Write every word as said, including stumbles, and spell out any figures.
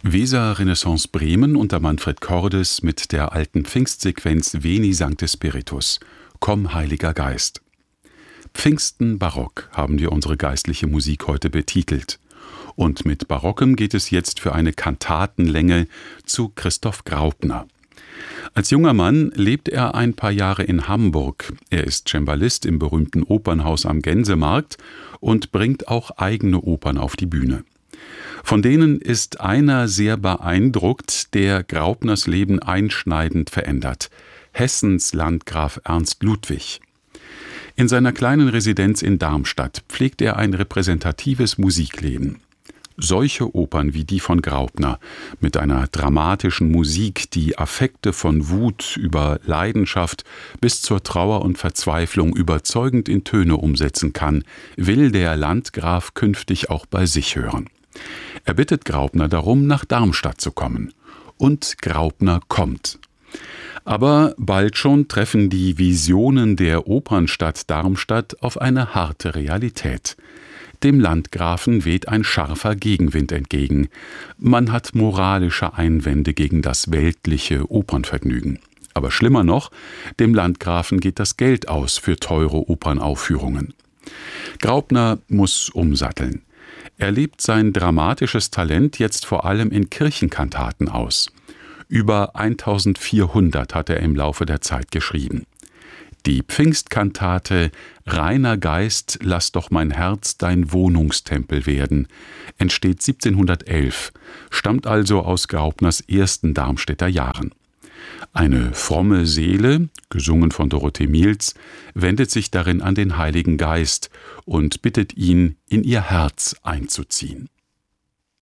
Weser Renaissance Bremen unter Manfred Cordes mit der alten Pfingstsequenz Veni Sancte Spiritus. Komm, Heiliger Geist. Pfingsten barock haben wir unsere geistliche Musik heute betitelt. Und mit Barockem geht es jetzt für eine Kantatenlänge zu Christoph Graupner. Als junger Mann lebt er ein paar Jahre in Hamburg. Er ist Cembalist im berühmten Opernhaus am Gänsemarkt und bringt auch eigene Opern auf die Bühne. Von denen ist einer sehr beeindruckt, der Graupners Leben einschneidend verändert: Hessens Landgraf Ernst Ludwig. In seiner kleinen Residenz in Darmstadt pflegt er ein repräsentatives Musikleben. Solche Opern wie die von Graupner, mit einer dramatischen Musik, die Affekte von Wut über Leidenschaft bis zur Trauer und Verzweiflung überzeugend in Töne umsetzen kann, will der Landgraf künftig auch bei sich hören. Er bittet Graupner darum, nach Darmstadt zu kommen. Und Graupner kommt. Aber bald schon treffen die Visionen der Opernstadt Darmstadt auf eine harte Realität. Dem Landgrafen weht ein scharfer Gegenwind entgegen. Man hat moralische Einwände gegen das weltliche Opernvergnügen. Aber schlimmer noch, dem Landgrafen geht das Geld aus für teure Opernaufführungen. Graupner muss umsatteln. Er lebt sein dramatisches Talent jetzt vor allem in Kirchenkantaten aus. Über eintausendvierhundert hat er im Laufe der Zeit geschrieben. Die Pfingstkantate »Reiner Geist, lass doch mein Herz dein Wohnungstempel werden« entsteht siebzehnhundertelf, stammt also aus Graupners ersten Darmstädter Jahren. Eine fromme Seele, gesungen von Dorothee Mielz, wendet sich darin an den Heiligen Geist und bittet ihn, in ihr Herz einzuziehen.